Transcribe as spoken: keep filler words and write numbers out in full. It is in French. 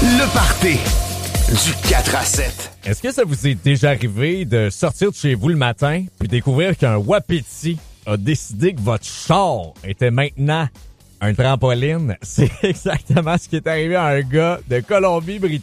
Le party du quatre à sept. Est-ce que ça vous est déjà arrivé de sortir de chez vous le matin puis découvrir qu'un Wapiti a décidé que votre char était maintenant un trampoline? C'est exactement ce qui est arrivé à un gars de Colombie-Britannique.